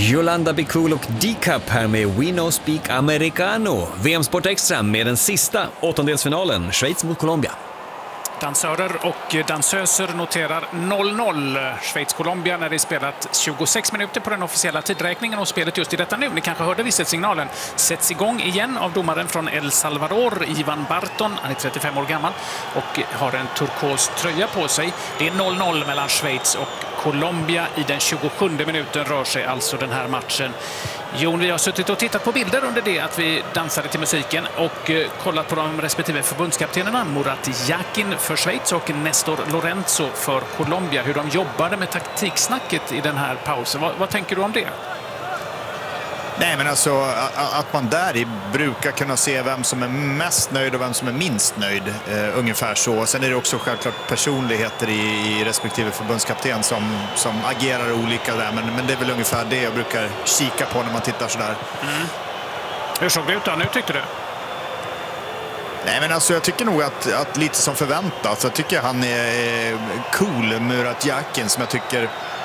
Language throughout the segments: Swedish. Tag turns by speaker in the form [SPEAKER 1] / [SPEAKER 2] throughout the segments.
[SPEAKER 1] Yolanda Bikul och D-Cup här med We No Speak Americano. VM-sport extra med den sista åttondelsfinalen, Schweiz mot Colombia.
[SPEAKER 2] Dansörer och dansöser noterar 0-0 Schweiz-Colombia när det spelat 26 minuter på den officiella tidräkningen, och spelet just i detta nu, ni kanske hörde visselsignalen, sätts igång igen av domaren från El Salvador, Ivan Barton. Han är 35 år gammal och har en turkos tröja på sig. Det är 0-0 mellan Schweiz och Colombia. I den 27 minuten rör sig alltså den här matchen. Jon, vi har suttit och tittat på bilder under det att vi dansade till musiken och kollat på de respektive förbundskaptenerna, Murat Yakin för Schweiz och Nestor Lorenzo för Colombia, hur de jobbade med taktiksnacket i den här pausen. Vad tänker du om det?
[SPEAKER 3] Nej, men alltså att man där brukar kunna se vem som är mest nöjd och vem som är minst nöjd, ungefär så. Sen är det också självklart personligheter i respektive förbundskapten som agerar olika där, men det är väl ungefär det jag brukar kika på när man tittar sådär.
[SPEAKER 2] Hur såg det ut då nu, tyckte du?
[SPEAKER 3] Nej, men alltså jag tycker nog att lite som förväntat. Jag tycker han är cool, Murat Yakin, som jag tycker...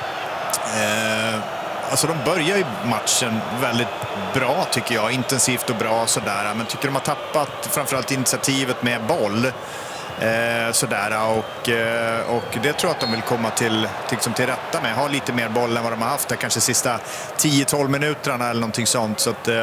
[SPEAKER 3] Alltså de börjar ju matchen väldigt bra, tycker jag. Intensivt och bra sådär. Men tycker de har tappat framförallt initiativet med boll. Sådär. Och det tror jag att de vill komma till rätta med. Ha lite mer boll än vad de har haft där, kanske sista 10-12 minuterna eller någonting sånt. Så att,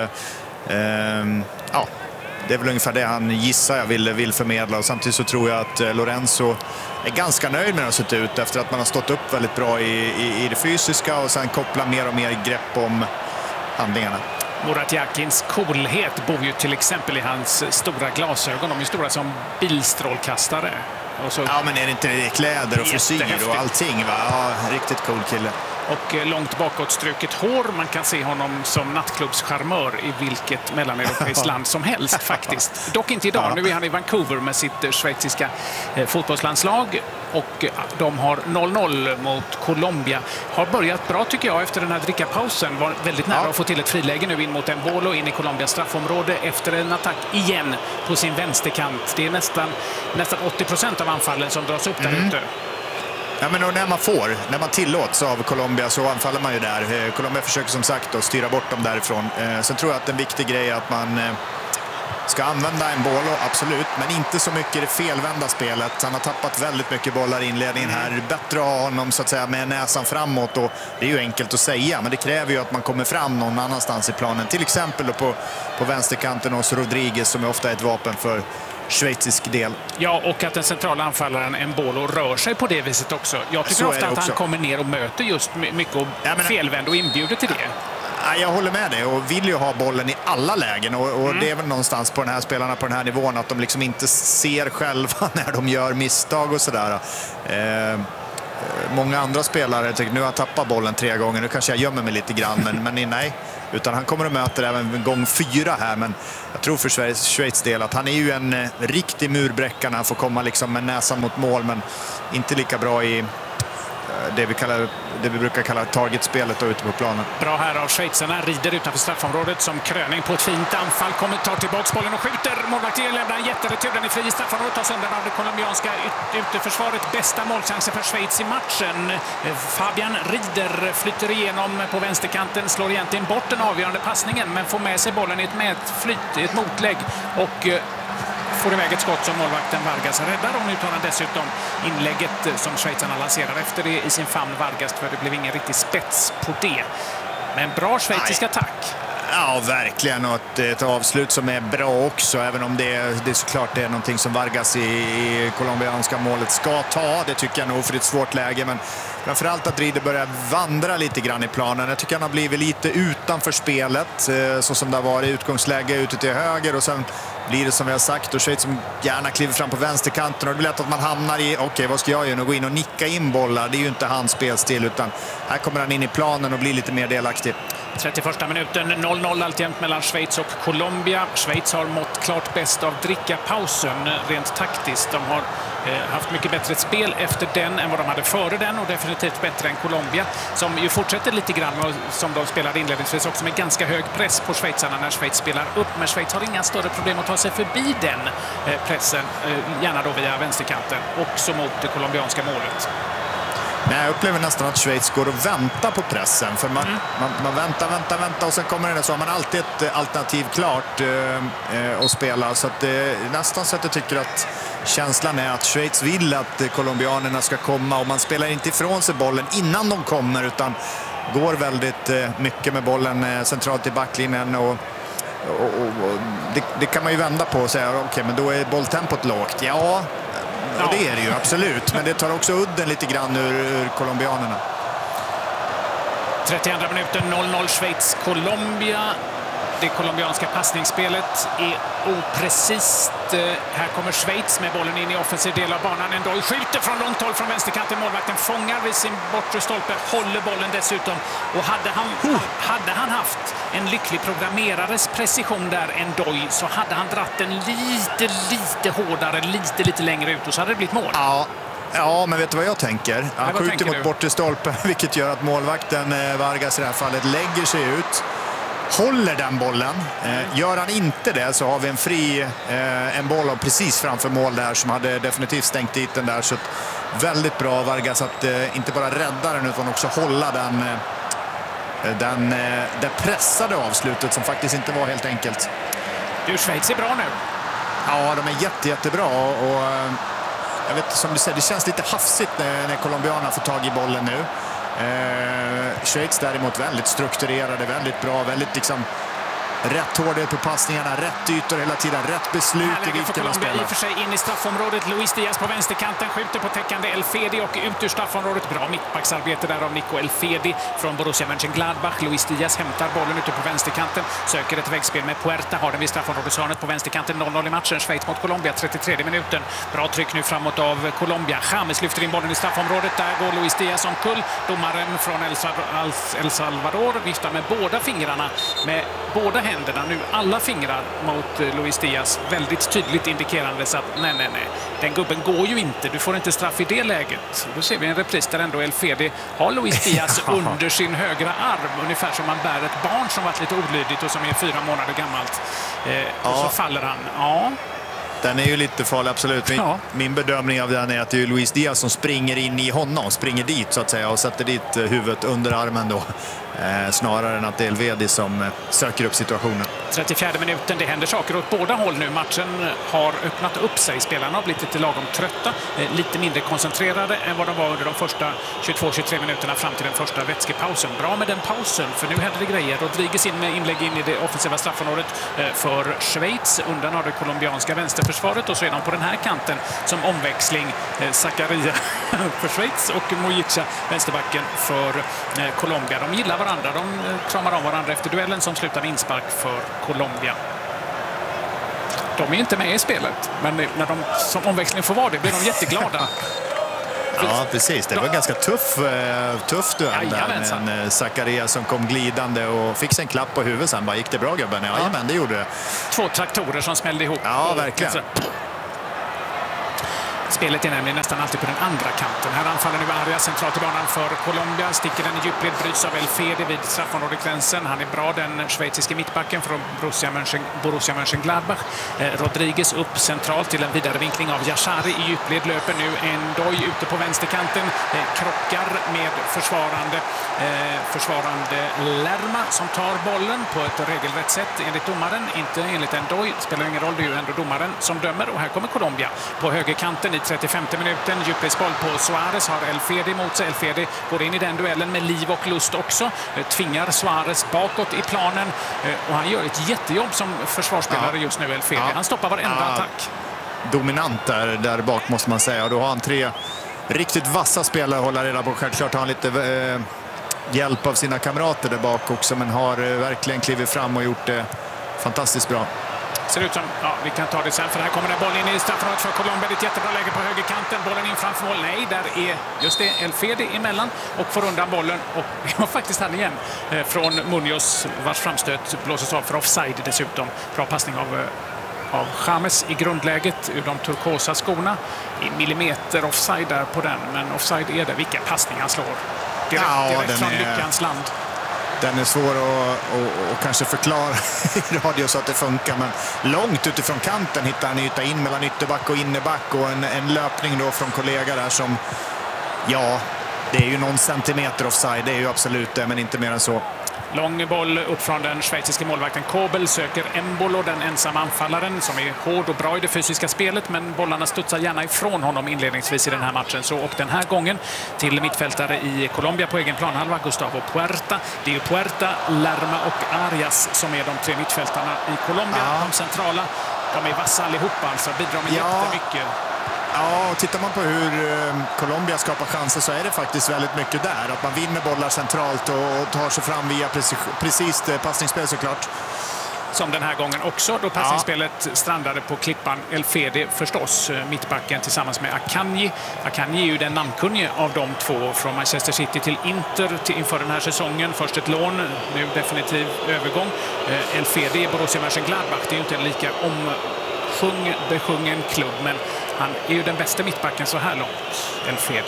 [SPEAKER 3] ja, det är väl ungefär det han gissar jag vill förmedla. Och samtidigt så tror jag att Lorenzo är ganska nöjd med att ha sett ut efter att man har stått upp väldigt bra i det fysiska och sen koppla mer och mer grepp om handlingarna.
[SPEAKER 2] Murat Yakins coolhet bor ju till exempel i hans stora glasögon. De är stora som bilstrålkastare. Och så...
[SPEAKER 3] Ja, men är det inte kläder och frisyr och allting, va? Ja, riktigt cool kille.
[SPEAKER 2] Och långt bakåtstruket hår. Man kan se honom som nattklubbscharmör i vilket mellaneuropeiskt land som helst faktiskt. Dock inte idag. Nu är han i Vancouver med sitt schweiziska fotbollslandslag. Och de har 0-0 mot Colombia. Har börjat bra, tycker jag, efter den här drickapausen. Var väldigt nära att få till ett friläge nu in mot Embolo, in i Colombias straffområde efter en attack igen på sin vänsterkant. Det är nästan 80% av anfallen som dras upp där ute.
[SPEAKER 3] Ja, men när man tillåts av Colombia så anfaller man ju där. Colombia försöker som sagt att styra bort dem därifrån. Sen tror jag att en viktig grej är att man ska använda en boll, absolut, men inte så mycket i det felvända spelet. Han har tappat väldigt mycket bollar i inledningen här. Bättre att ha honom så att säga med näsan framåt, och det är ju enkelt att säga, men det kräver ju att man kommer fram någon annanstans i planen. Till exempel då på vänsterkanten hos Rodriguez, som är ofta ett vapen för schweizisk del. Ja, och att den centrala anfallaren Embolo rör sig på det viset också. Jag tycker ofta att han kommer ner och möter just mycket felvänd och inbjuder till det. Jag håller med dig och vill ju ha bollen i alla lägen, och det är väl någonstans på den här spelarna på den här nivån att de liksom inte ser själva när de gör misstag och sådär. Många andra spelare tycker nu har jag tappat bollen 3 gånger, nu kanske jag gömmer mig lite grann, men nej. Utan han kommer att möta även gång 4 här, men jag tror för Schweiz del att han är ju en riktig murbräcka när han får komma liksom med näsan mot mål, men inte lika bra i det vi brukar kalla targetspelet ute på planen. Bra här av schweizarna, rider utanför straffområdet som kröning på ett fint anfall, tar tillbaka bollen och skjuter. Målvakten lämnar en jätteretur, den är fri i straffområdet, tas undan av det colombianska ytterförsvaret. Bästa målchansen för Schweiz i matchen. Fabian Rieder flyter igenom på vänsterkanten, slår egentligen bort den avgörande passningen, men får med sig bollen i ett medflytt, ett motlägg, och får iväg ett skott som målvakten Vargas räddar, och nu tar han dessutom inlägget som schweizarna lanserar efter det i sin famn Vargas, för det blev ingen riktig spets på det. Men bra schweizisk attack. Ja, verkligen. Och ett avslut som är bra också, även om det såklart det är någonting som Vargas i colombianska målet ska ta. Det tycker jag nog, för det är ett svårt läge, men framförallt att Rieder börjar vandra lite grann i planen. Jag tycker han har blivit lite utanför spelet, så som det har varit utgångsläge ute till höger, och sen blir det som vi har sagt, och Schweiz som gärna kliver fram på vänsterkanten, och det blir lätt att man hamnar i okej, vad ska jag göra? Gå in och nicka in bollar. Det är ju inte hans spelstil, utan här kommer han in i planen och blir lite mer delaktig. 31 minuten, 0-0 alltjämt mellan Schweiz och Colombia. Schweiz har mått klart bäst av drickapausen rent taktiskt. De har haft mycket bättre spel efter den än vad de hade före den, och definitivt bättre än Colombia, som ju fortsätter lite grann med, som de spelade inledningsvis också, med ganska hög press på schweizarna när Schweiz spelar upp. Men Schweiz har inga större problem att ta sig förbi den pressen, gärna då via vänsterkanten, också mot det colombianska målet. Nej, jag upplever nästan att Schweiz går och väntar på pressen. För man väntar och sen kommer det där, så har man alltid ett alternativ klart att spela. Så att det är nästan så att jag tycker att känslan är att Schweiz vill att colombianerna ska komma. Och man spelar inte ifrån sig bollen innan de kommer, utan går väldigt mycket med bollen centralt i backlinjen. Och det kan man ju vända på och säga, okej, men då är bolltempot lågt. Ja, det är det ju absolut. Men det tar också udden lite grann ur colombianerna.
[SPEAKER 2] 32 minuten, 0-0 Schweiz-Colombia. Det colombianska passningsspelet är oprecist. Här kommer Schweiz med bollen in i offensiv del av banan. Ndoye skjuter från långt håll från vänsterkanten. Målvakten fångar vid sin bortre stolpe, håller bollen dessutom. Och hade han haft en lycklig programmerares precision där, Ndoye, så hade han dratt den lite hårdare, lite längre ut, och så hade det blivit mål.
[SPEAKER 3] Ja, men vet du vad jag tänker? Han skjuter mot bortre stolpe, vilket gör att målvakten Vargas i det här fallet lägger sig ut. Håller den bollen. Gör han inte det så har vi en boll precis framför mål där som hade definitivt stängt dit den där. Så väldigt bra Vargas att inte bara rädda den utan också hålla det pressade avslutet som faktiskt inte var helt enkelt.
[SPEAKER 2] Du, Schweiz är bra nu.
[SPEAKER 3] Ja, de är jättebra och jag vet, som du säger, det känns lite hafsigt när colombianerna får tag i bollen nu. Schweiz däremot väldigt strukturerade, väldigt bra, väldigt liksom rätt hårdhet på passningarna, rätt ytor hela tiden, rätt beslut i vilken man spelar.
[SPEAKER 2] I och för sig in i straffområdet, Luis Diaz på vänsterkanten skjuter på täckande El Fedi och ut ur straffområdet. Bra mittbacksarbete där av Nico El Fedi från Borussia Mönchengladbach. Luis Diaz hämtar bollen ute på vänsterkanten, söker ett väggspel med Puerta, har den vid straffområdeshörnet på vänsterkanten. 0-0 i matchen, Schweiz mot Colombia, 33 minuten. Bra tryck nu framåt av Colombia. James lyfter in bollen i straffområdet, där går Luis Diaz omkull. Domaren från El Salvador viftar med båda fingrarna, med båda händerna nu, alla fingrar mot Luis Diaz, väldigt tydligt indikerande så att nej, den gubben går ju inte, du får inte straff i det läget. Då ser vi en repris där ändå El Fedi har Luis Diaz under sin högra arm, ungefär som man bär ett barn som varit lite olydigt och som är 4 månader gammalt. Och så faller han. Ja.
[SPEAKER 3] Den är ju lite farlig, absolut. Min bedömning av den är att det är Luis Diaz som springer in i honom, springer dit så att säga och sätter dit huvudet under armen då. Snarare än att det är El Fedi som söker upp situationen.
[SPEAKER 2] 34 minuten, det händer saker åt båda håll nu. Matchen har öppnat upp sig. Spelarna har blivit lite lagom trötta, lite mindre koncentrerade än vad de var under de första 22-23 minuterna fram till den första vätskepausen. Bra med den pausen, för nu händer det grejer. Rodriguez in med inlägg in i det offensiva straffområdet för Schweiz. Undan av det colombianska vänsterförsvaret, och så är de på den här kanten som omväxling. Zakaria för Schweiz och Mojica, vänsterbacken för Colombia. De gillar varandra, de kramar om varandra efter duellen som slutar med inspark för Colombia. De är inte med i spelet, men när de som omväxling får vara det blir de jätteglada.
[SPEAKER 3] Ja, precis. Det var en ganska tuff duell där med en Zakaria som kom glidande och fick en klapp på huvudet. Sen bara, gick det bra gubben? Ja, men det gjorde det.
[SPEAKER 2] 2 traktorer som smällde ihop.
[SPEAKER 3] Ja, verkligen.
[SPEAKER 2] Spelet är nämligen nästan alltid på den andra kanten. Här anfaller nu Arias centralt i banan för Colombia. Sticker den i djupled, bryts av El Fedi vid straffområdegränsen. Han är bra, den schweiziske mittbacken från Borussia Mönchengladbach. Rodriguez upp centralt till en vidarevinkling av Yashari i djupled. Löper nu Ndoye ute på vänsterkanten. Krockar med försvarande Lerma som tar bollen på ett regelrätt sätt enligt domaren. Inte enligt Ndoye. Spelar ingen roll, det är ju ändå domaren som dömer. Och här kommer Colombia på högerkanten i 35 minuten. Djupledsboll på Suarez, har El Fedi mot sig. El Fedi går in i den duellen med liv och lust också. Tvingar Suarez bakåt i planen. Och han gör ett jättejobb som försvarsspelare just nu, El Fedi. Han stoppar varenda attack.
[SPEAKER 3] Dominant där bak måste man säga. Och då har han 3 riktigt vassa spelare att hålla reda på. Självklart har han lite hjälp av sina kamrater där bak också. Men har verkligen klivit fram och gjort det fantastiskt bra.
[SPEAKER 2] Ser ut som, vi kan ta det sen, för här kommer det boll in i straffområdet för Colombia. Det är ett jättebra läge på högerkanten. Bollen in framför mål. Nej, där är just det El Fedi emellan och får undan bollen. Och det var faktiskt han igen från Munoz, vars framstöt blåses av för offside dessutom. Bra passning av James i grundläget ur de turkosa skorna. I millimeter offside där på den, men offside är det. Vilka passning han slår. Direkt från lyckans land.
[SPEAKER 3] Den är svår att kanske förklara i radio så att det funkar, men långt utifrån kanten hittar han yta in mellan ytterback och innerback och en löpning då från kollega där som, Det är ju någon centimeter offside, det är ju absolut det, men inte mer än så.
[SPEAKER 2] Lång boll upp från den schweiziska målvakten Kobel, söker Embolo, den ensamma anfallaren som är hård och bra i det fysiska spelet, men bollarna studsar gärna ifrån honom inledningsvis i den här matchen. Så, och den här gången till mittfältare i Colombia på egen planhalva, Gustavo Puerta. Det är ju Puerta, Lerma och Arias som är de tre mittfältarna i Colombia. De centrala, de är vassa allihopa, alltså bidrar med jättemycket.
[SPEAKER 3] Ja, och tittar man på hur Colombia skapar chanser så är det faktiskt väldigt mycket där. Att man vinner bollar centralt och tar sig fram via precis passningsspel såklart.
[SPEAKER 2] Som den här gången också, då passningsspelet strandade på klippan Elfedi förstås, mittbacken tillsammans med Akanji. Akanji är ju den namnkunnige av de två från Manchester City till Inter inför den här säsongen. Först ett lån, nu definitiv övergång. Elfedi i Borussia Mönchengladbach, det är ju inte en lika besjungen klubb, men han är ju den bästa mittbacken så här långt, Elfedi.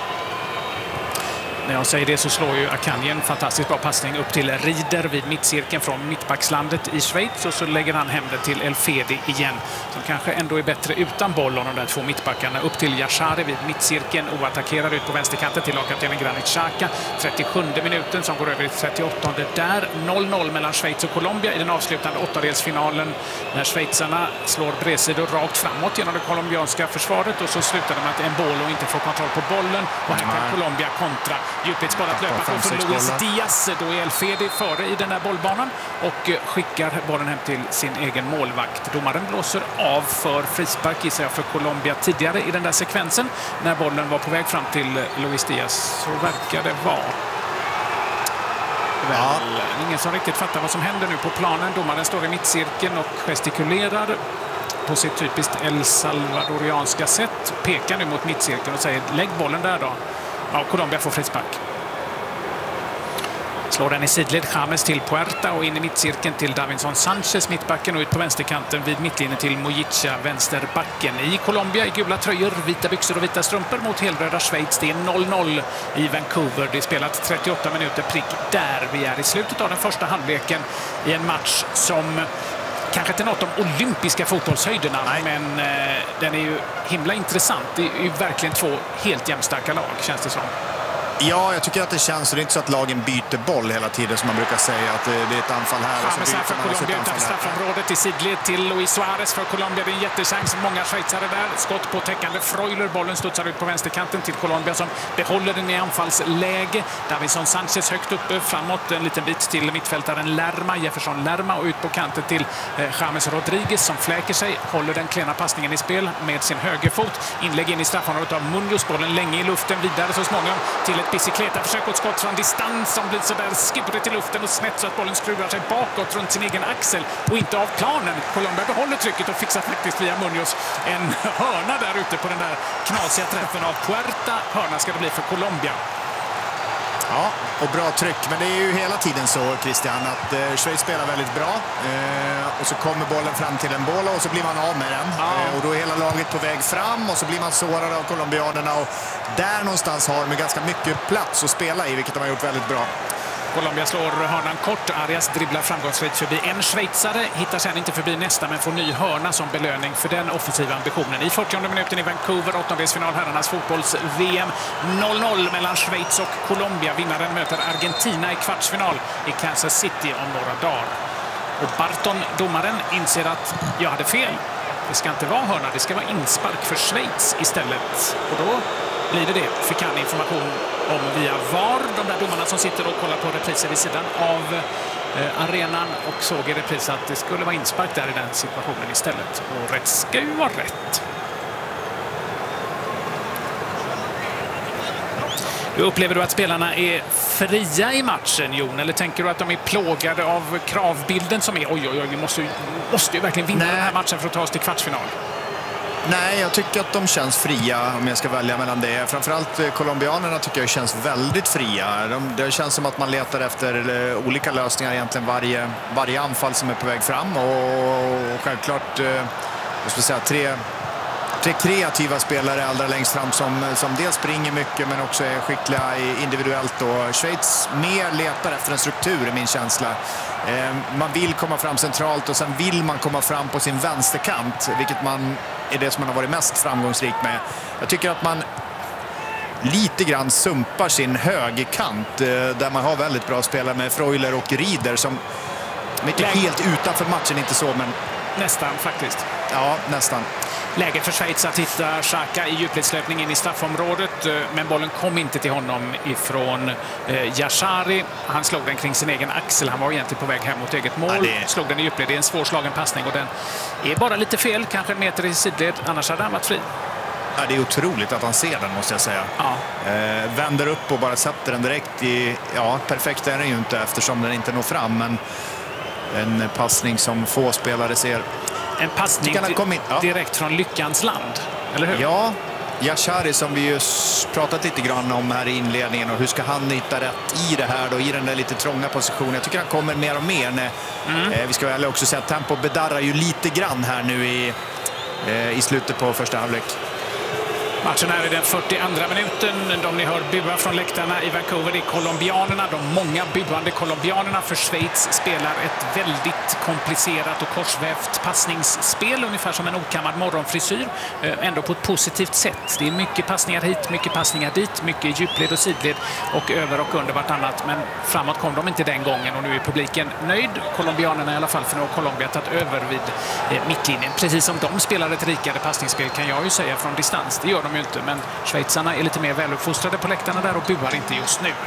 [SPEAKER 2] När jag säger det så slår ju Akanji en fantastiskt bra passning upp till Rieder vid mittcirkeln från mittbackslandet i Schweiz, och så lägger han hem det till Elfedi igen, som kanske ändå är bättre utan boll, och de där två mittbackarna upp till Yashari vid mittcirkeln, oattackerad ut på vänsterkanten till lagkaptenen Granit Xhaka. 37 minuten som går över i 38. Där 0-0 mellan Schweiz och Colombia i den avslutande åttondelsfinalen, när schweizarna slår bredsidor rakt framåt genom det colombianska försvaret, och så slutar de med att Embolo inte får kontroll på bollen, och här kan Colombia kontra. Djupledsboll att löpa för Luis Diaz. Då är Elfedi före i den där bollbanan och skickar bollen hem till sin egen målvakt. Domaren blåser av för frispark, gissar jag, för Colombia tidigare i den där sekvensen. När bollen var på väg fram till Luis Diaz, så verkar det vara ingen som riktigt fattar vad som händer nu på planen. Domaren står i mittcirkeln och gestikulerar på sitt typiskt El Salvadorianska sätt. Pekar nu mot mittcirkeln och säger lägg bollen där då. Ja, Colombia får frispark. Slår den i sidled, James till Puerta och in i mittcirkeln till Davinson Sanchez, mittbacken, och ut på vänsterkanten vid mittlinjen till Mojica, vänsterbacken. I Colombia i gula tröjor, vita byxor och vita strumpor mot helröda Schweiz. Det är 0-0 i Vancouver. Det är spelat 38 minuter prick där. Vi är i slutet av den första halvleken i en match som kanske inte något om olympiska fotbollshöjderna, men den är ju himla intressant. Det är ju verkligen två helt jämnstarka lag, känns det som.
[SPEAKER 3] Ja, jag tycker att det känns, så det är inte så att lagen byter boll hela tiden som man brukar säga, att det är ett anfall här och så byter
[SPEAKER 2] för
[SPEAKER 3] man
[SPEAKER 2] Colombia utanför straffområdet i sidled till Luis Suarez för Colombia. Det är en jättechans, många schweizare där. Skott på täckande Freuler, bollen studsar ut på vänsterkanten till Colombia som behåller den i anfallsläge. Davinson Sanchez högt uppe framåt, en liten bit till mittfältaren Lerma, Jefferson Lerma, och ut på kanten till James Rodriguez som fläker sig, håller den klena passningen i spel med sin högerfot. Inlägg in i straffområdet av Munoz, bollen länge i luften, vidare så småningom till ett bicicleta, försök åt skott från distans som blir sådär skuret i luften och snett så att bollen skruvar sig bakåt runt sin egen axel och inte av planen. Colombia behåller trycket och fixar faktiskt via Munoz en hörna där ute på den där knasiga träffen av Puerta. Hörna ska det bli för Colombia.
[SPEAKER 3] Ja, och bra tryck. Men det är ju hela tiden så, Christian, att Schweiz spelar väldigt bra. Och så kommer bollen fram till en boll och så blir man av med den. Och då är hela laget på väg fram och så blir man sårad av colombianerna. Och där någonstans har de ganska mycket plats att spela i, vilket de har gjort väldigt bra.
[SPEAKER 2] Colombia slår hörnan kort. Arias dribblar framgångsrikt förbi en schweizare. Hittar sen inte förbi nästa, men får ny hörna som belöning för den offensiva ambitionen. I 40:e minuten i Vancouver, åttondelsfinal herrarnas fotbolls-VM. 0-0 mellan Schweiz och Colombia. Vinnaren möter Argentina i kvartsfinal i Kansas City om några dagar. Och Barton, domaren, inser att jag hade fel. Det ska inte vara hörna, det ska vara inspark för Schweiz istället. Och då blir det. Fick han information om via VAR. De där domarna som sitter och kollar på repriser vid sidan av arenan och såg i repris att det skulle vara inspark där i den situationen istället. Och rätt ska ju vara rätt. Upplever du att spelarna är fria i matchen, Jon? Eller tänker du att de är plågade av kravbilden som är vi måste ju verkligen vinna den här matchen för att ta oss till kvartsfinal?
[SPEAKER 3] Nej, jag tycker att de känns fria om jag ska välja mellan det. Framförallt colombianerna tycker jag känns väldigt fria. Det känns som att man letar efter olika lösningar egentligen varje anfall som är på väg fram. Och självklart, jag skulle säga tre kreativa spelare allra längst fram som dels springer mycket men också är skickliga individuellt. Och Schweiz mer letar efter en struktur i min känsla. Man vill komma fram centralt och sen vill man komma fram på sin vänsterkant, vilket är det som man har varit mest framgångsrik med. Jag tycker att man lite grann sumpar sin högerkant där man har väldigt bra spelare med Freuler och Rieder som inte helt utanför matchen, inte så, men
[SPEAKER 2] nästan faktiskt.
[SPEAKER 3] Ja, nästan.
[SPEAKER 2] Läge för Schweiz att hitta Xhaka i djupledslöpning in i straffområdet, men bollen kom inte till honom ifrån Yashari. Han slog den kring sin egen axel. Han var egentligen på väg hem mot eget mål. Slog den i djupled. Det är en svårslagen passning och den är bara lite fel, kanske en meter i sidled. Annars hade han varit fri.
[SPEAKER 3] Ja, det är otroligt att han ser den, måste jag säga.
[SPEAKER 2] Ja.
[SPEAKER 3] Vänder upp och bara sätter den direkt i... Ja, perfekt är den ju inte eftersom den inte når fram, men en passning som få spelare ser.
[SPEAKER 2] En passning direkt från lyckans land, eller hur?
[SPEAKER 3] Ja, Yashari som vi ju pratat lite grann om här i inledningen, och hur ska han hitta rätt i det här då, i den där lite trånga positionen. Jag tycker han kommer mer och mer när, vi ska väl också säga att tempo bedarrar ju lite grann här nu i slutet på första halvlek.
[SPEAKER 2] Matchen är i den 42:a minuten. De ni hör bua från läktarna i Vancouver är colombianerna. De många buande colombianerna, för Schweiz spelar ett väldigt komplicerat och korsvävt passningsspel. Ungefär som en okammad morgonfrisyr. Ändå på ett positivt sätt. Det är mycket passningar hit, mycket passningar dit. Mycket djupled och sidled och över och under vartannat. Men framåt kom de inte den gången och nu är publiken nöjd. Colombianerna i alla fall, för nu har Colombia tagit över vid mittlinjen. Precis som de spelar ett rikare passningsspel, kan jag ju säga från distans. Det gör de ju inte, men schweizarna är lite mer väluppfostrade på läktarna där och buar inte just nu.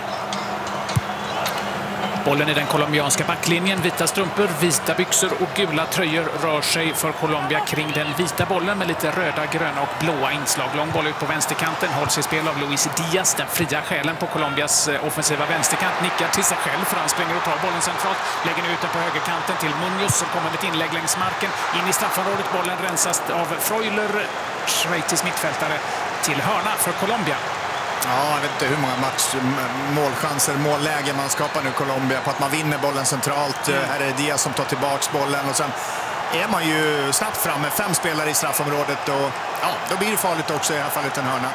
[SPEAKER 2] Bollen i den colombianska backlinjen. Vita strumpor, vita byxor och gula tröjor rör sig för Colombia kring den vita bollen med lite röda, gröna och blåa inslag. Lång boll ut på vänsterkanten. Hålls i spel av Luis Diaz, den fria själen på Colombias offensiva vänsterkant. Nickar till sig själv för han springer och tar bollen centralt. Lägger nu ut den på högerkanten till Munoz som kommer med ett inlägg längs marken. In i straffområdet. Bollen rensas av Freuler, schweizisk mittfältare, till hörna för Colombia.
[SPEAKER 3] Ja, jag vet inte hur många målchanser, mållägen man skapar nu Colombia på att man vinner bollen centralt. Här är Diaz som tar tillbaks bollen och sen är man ju snabbt fram med 5 spelare i straffområdet och ja, då blir det farligt också, i det här fallet en hörna.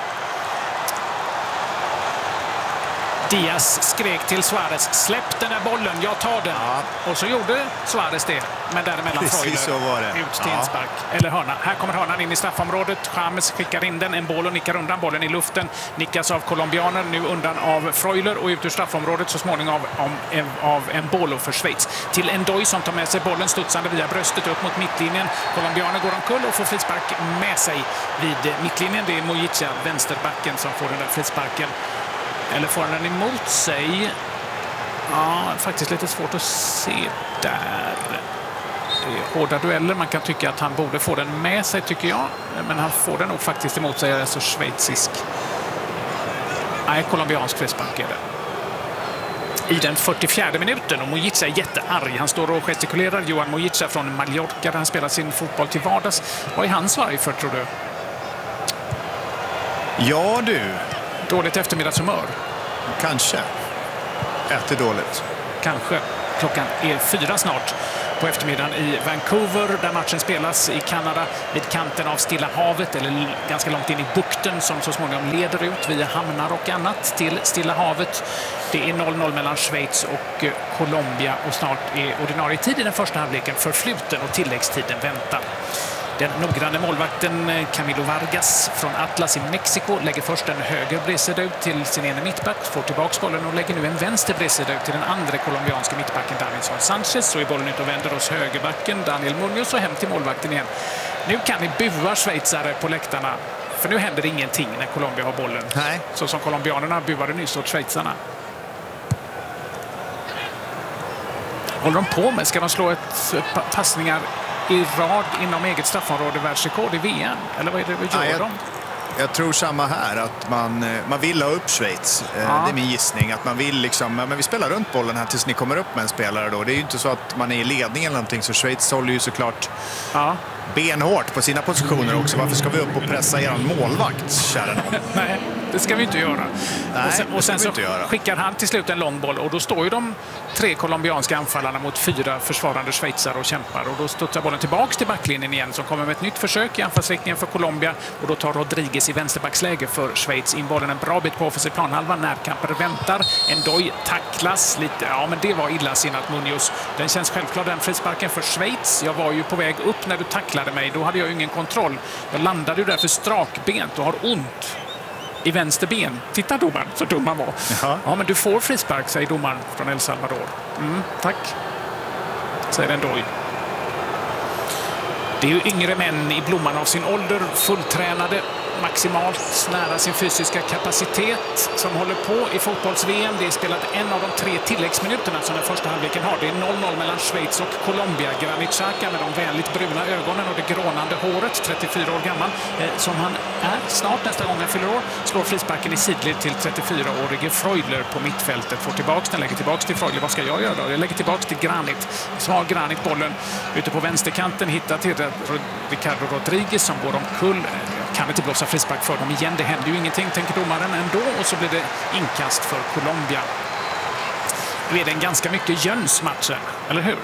[SPEAKER 2] Diaz skrek till Suarez, släpp den här bollen, jag tar den. Ja. Och så gjorde Suarez det, men däremellan Freuler ut till inspark. Eller hörna. Här kommer hörnan in i straffområdet. James skickar in den, en boll och nickar undan bollen i luften. Nickas av colombianer, nu undan av Freuler och ut ur straffområdet så småningom av en boll för Schweiz. Till Ndoye som tar med sig bollen studsande via bröstet upp mot mittlinjen. Colombianer går omkull och får frispark med sig vid mittlinjen. Det är Mojica, vänsterbacken, som får den där frisparken. Eller får den emot sig? Ja, faktiskt lite svårt att se där. Det är hårda dueller. Man kan tycka att han borde få den med sig, tycker jag. Men han får den nog faktiskt emot sig. Alltså schweizisk. Nej, colombiansk frispark är det. I den 44:e minuten, och Mojica är jättearg. Han står och gestikulerar. Johan Mojica från Mallorca, där han spelar sin fotboll till vardags. Vad är hans varg för, tror du?
[SPEAKER 3] Ja, du.
[SPEAKER 2] Dåligt eftermiddagshumör.
[SPEAKER 3] Kanske. Äter dåligt.
[SPEAKER 2] Kanske. Klockan är 4 snart på eftermiddagen i Vancouver, där matchen spelas i Kanada vid kanten av Stilla havet, eller ganska långt in i bukten som så småningom leder ut via hamnar och annat till Stilla havet. Det är 0-0 mellan Schweiz och Colombia och snart är ordinarie tid i den första halvleken förfluten och tilläggstiden väntar. Den noggranne målvakten Camilo Vargas från Atlas i Mexiko lägger först en höger bredsidut till sin ene mittback, får tillbaka bollen och lägger nu en vänster bredsidut till den andra colombianska mittbacken Davinson Sanchez. Så är bollen ut och vänder hos högerbacken Daniel Munoz och hem till målvakten igen. Nu kan ni bua schweizare på läktarna, för nu händer ingenting när Colombia har bollen.
[SPEAKER 3] Nej.
[SPEAKER 2] Så som colombianerna buade nyss åt schweizarna. Håller de på med? Ska de slå ett passningar i rad inom eget straffområde, världsrekord i VM? Eller vad är det vi gör de?
[SPEAKER 3] Jag tror samma här, att man vill ha upp Schweiz. Det är min gissning. Att man vill liksom, men vi spelar runt bollen här tills ni kommer upp med en spelare då. Det är ju inte så att man är i ledning eller någonting, så Schweiz håller ju såklart benhårt på sina positioner också. Varför ska vi upp och pressa er målvakt, kära någon?
[SPEAKER 2] Nej, det ska vi inte göra.
[SPEAKER 3] Nej,
[SPEAKER 2] och sen så skickar han till slut en lång boll och då står ju de 3 colombianska anfallarna mot 4 försvarande schweizare och kämpar. Och då studsar bollen tillbaks till backlinjen igen, som kommer med ett nytt försök i anfallsriktningen för Colombia. Och då tar Rodriguez i vänsterbacksläge för Schweiz in bollen en bra bit på offensiv planhalva. Närkamper väntar. Ndoye tacklas lite. Ja, men det var illasinnat Munoz. Den känns självklart, den frisparken för Schweiz. Jag var ju på väg upp när du tacklade mig. Då hade jag ingen kontroll. Jag landade ju därför strakbent och har ont. i vänster ben. Titta domaren, så dum han var.
[SPEAKER 3] Jaha.
[SPEAKER 2] Ja, men du får frispark, säger domaren från El Salvador. Tack, säger Ndoye. Det är ju yngre män i blomman av sin ålder, fulltränade, maximalt nära sin fysiska kapacitet som håller på i fotbolls-VM. Det är spelat en av de 3 tilläggsminuterna som den första halvleken har. Det är 0-0 mellan Schweiz och Colombia. Granit Xhaka med de väldigt bruna ögonen och det grånande håret, 34 år gammal, som han är snart nästa gång han fyller år, slår frisparken i sidled till 34-årige Freuler på mittfältet. Får tillbaks den, lägger tillbaks till Freuler. Vad ska jag göra då? Jag lägger tillbaks till Granit. Så har Granit bollen ute på vänsterkanten, hittar till Ricardo Rodriguez som går omkull. Kan inte blåsa frispark för dem igen. Det händer ju ingenting, tänker domaren ändå. Och så blir det inkast för Colombia. Nu är det en ganska mycket Jöns-matchen, eller hur?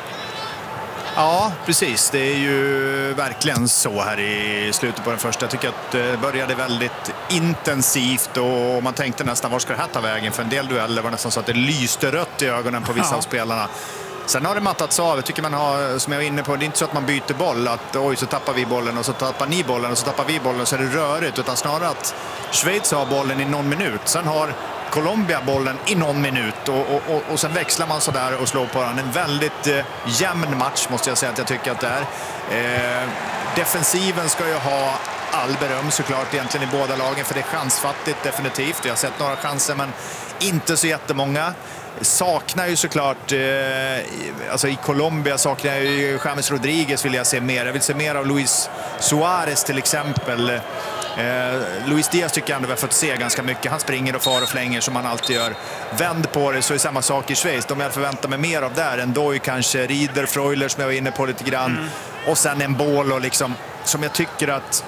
[SPEAKER 3] Ja, precis. Det är ju verkligen så här i slutet på den första. Jag tycker att det började väldigt intensivt och man tänkte nästan var ska det här ta vägen? För en del dueller var nästan så att det lyste rött i ögonen på vissa av spelarna. Sen har det mattats av. Jag tycker man har, som jag var inne på, det är inte så att man byter boll. Att oj, så tappar vi bollen och så tappar ni bollen och så tappar vi bollen och så är det rörigt. Utan snarare att Schweiz har bollen i någon minut. Sen har Colombia bollen i någon minut och sen växlar man så där och slår på den. En väldigt jämn match måste jag säga att jag tycker att det är. Defensiven ska ju ha all beröm såklart egentligen i båda lagen, för det är chansfattigt definitivt. Jag har sett några chanser men inte så jättemånga. Saknar ju såklart, alltså i Colombia saknar jag ju James Rodriguez, vill jag se mer. Jag vill se mer av Luis Suarez till exempel. Luis Diaz tycker jag ändå vi har fått se ganska mycket. Han springer och far och flänger som han alltid gör. Vänd på det så är samma sak i Schweiz. De jag förväntar mig mer av där. Ndoye kanske, Rieder, Freuler som jag var inne på lite grann. Och sen en boll och liksom, som jag tycker att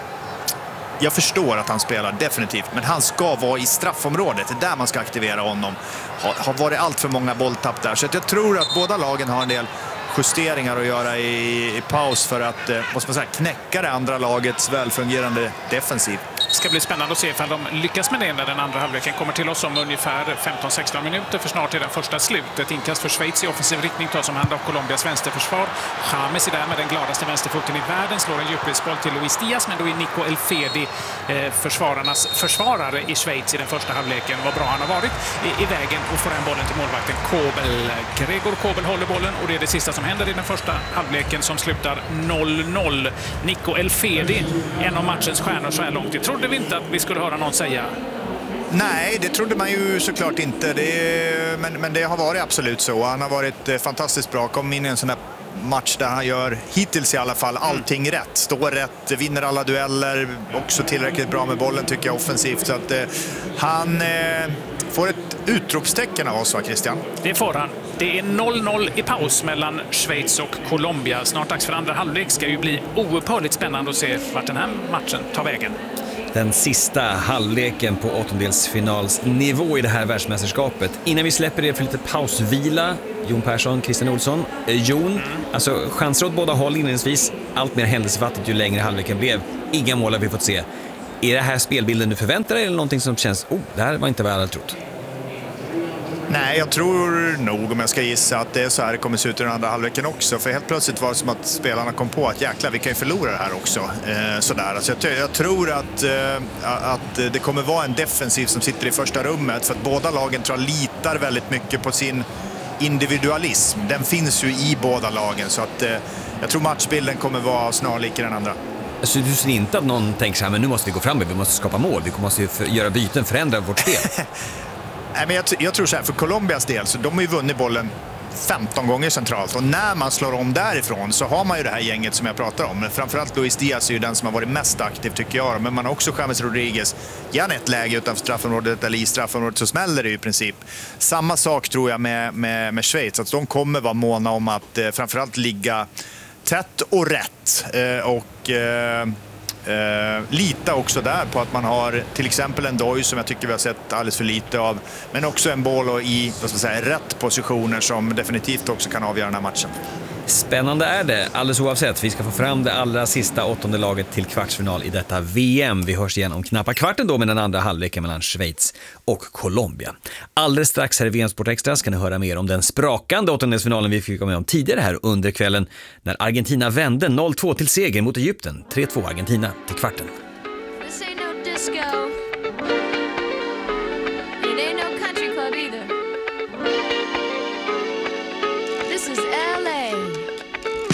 [SPEAKER 3] jag förstår att han spelar definitivt, men han ska vara i straffområdet. Det är där man ska aktivera honom. Har varit allt för många bolltapp där. Så att jag tror att båda lagen har en del justeringar att göra i paus för att måste man säga, knäcka det andra lagets välfungerande defensiv.
[SPEAKER 2] Det ska bli spännande att se ifall de lyckas med det när den andra halvleken kommer till oss om ungefär 15-16 minuter, för snart är den första slut. Ett inkast för Schweiz i offensiv riktning tas om hand av Colombias vänsterförsvar. James är där med den gladaste vänsterfoten i världen, slår en djupledsboll till Luis Diaz, men då är Nico Elfedi, försvararnas försvarare i Schweiz i den första halvleken. Vad bra han har varit i vägen och får den bollen till målvakten Kobel. Gregor Kobel håller bollen och det är det sista som händer i den första halvleken som slutar 0-0. Nico Elfedi, en av matchens stjärnor så här långt. Det trodde vi inte att vi skulle höra någon säga.
[SPEAKER 3] Nej, det trodde man ju såklart inte. Men det har varit absolut så. Han har varit fantastiskt bra. Kom in i en sån här match där han gör, hittills i alla fall, allting rätt. Står rätt, vinner alla dueller. Också tillräckligt bra med bollen tycker jag offensivt. Så att han får ett utropstecken av oss, va, Christian?
[SPEAKER 2] Det får han. Det är 0-0 i paus mellan Schweiz och Colombia. Snart dags för andra halvlek. Ska ju bli oupphörligt spännande att se vart den här matchen tar vägen.
[SPEAKER 1] Den sista halvleken på åttondelsfinalsnivå i det här världsmästerskapet. Innan vi släpper det för lite pausvila, Jon Persson, Christian Olsson. Jon, alltså chanser åt båda håll inledningsvis. Allt mer händelsefattigt ju längre halvleken blev. Inga mål har vi fått se. Är det här spelbilden du förväntar dig eller någonting som känns, det här var inte vad jag hade trott?
[SPEAKER 3] Nej, jag tror nog, om jag ska gissa, att det är så här det kommer se ut i den andra halvleken också. För helt plötsligt var det som att spelarna kom på att jäklar, vi kan ju förlora det här också. Sådär. Alltså jag tror att det kommer vara en defensiv som sitter i första rummet. För att båda lagen tror jag litar väldigt mycket på sin individualism. Den finns ju i båda lagen. Så att jag tror matchbilden kommer vara snarlik i den andra.
[SPEAKER 1] Så du ser inte att någon tänker så här, men nu måste vi gå fram, vi måste skapa mål, vi måste ju göra byten, förändra vårt spel?
[SPEAKER 3] Nej, men jag tror så här, för Colombias del, så de har ju vunnit bollen 15 gånger centralt. Och när man slår om därifrån så har man ju det här gänget som jag pratar om. Men framförallt Luis Diaz är ju den som har varit mest aktiv tycker jag. Men man har också James Rodriguez. Gärna ett läge utanför straffområdet eller i straffområdet så smäller det ju i princip. Samma sak tror jag med Schweiz. Att de kommer vara måna om att framförallt ligga tätt och rätt. Lita också där på att man har till exempel en Ndoye som jag tycker vi har sett alldeles för lite av, men också en boll i rätt positioner som definitivt också kan avgöra den här matchen.
[SPEAKER 1] Spännande är det, alldeles oavsett. Vi ska få fram det allra sista åttonde laget till kvartsfinal i detta VM. Vi hörs igen om knappa kvarten då med den andra halvleken mellan Schweiz och Colombia. Alldeles strax här i VM Sport Extra ska ni höra mer om den sprakande åttondelsfinalen vi fick med om tidigare här under kvällen när Argentina vände 0-2 till seger mot Egypten. 3-2 Argentina till kvarten.